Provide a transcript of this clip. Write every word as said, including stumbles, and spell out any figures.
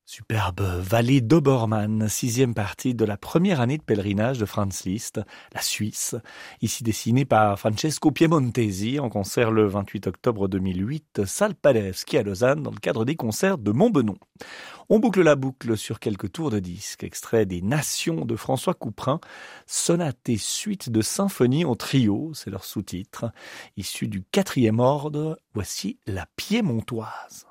Superbe vallée d'Obermann, sixième partie de la première année de pèlerinage de Franz Liszt, la Suisse, ici dessinée par Francesco Piemontesi en concert le vingt-huit octobre deux mille huit, salle Paderewski à Lausanne dans le cadre des concerts de Montbenon. On boucle la boucle sur quelques tours de disques, extraits des Nations de François Couperin, sonate et suite de symphonie en trio, c'est leur sous-titre, issu du quatrième ordre, voici la Piémontoise.